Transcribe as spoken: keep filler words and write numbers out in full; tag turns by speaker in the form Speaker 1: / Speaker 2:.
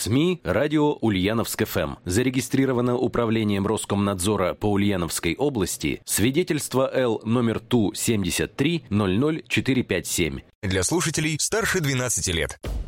Speaker 1: СМИ «Радио Ульяновск-ФМ». Зарегистрировано Управлением Роскомнадзора по Ульяновской области. Свидетельство Л номер Ту семьдесят три ноль ноль четыре пять семь.
Speaker 2: Для слушателей старше двенадцати лет.